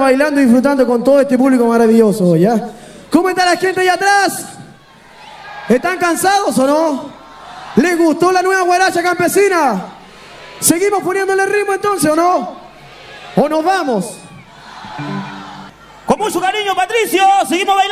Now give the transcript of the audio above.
bailando y disfrutando con todo este público maravilloso, ¿ya? ¿Cómo está la gente allá atrás? ¿Están cansados o no? ¿Les gustó la nueva guaracha campesina? ¿Seguimos poniéndole ritmo entonces o no? ¿O nos vamos? Con mucho cariño, Patricio, seguimos bailando.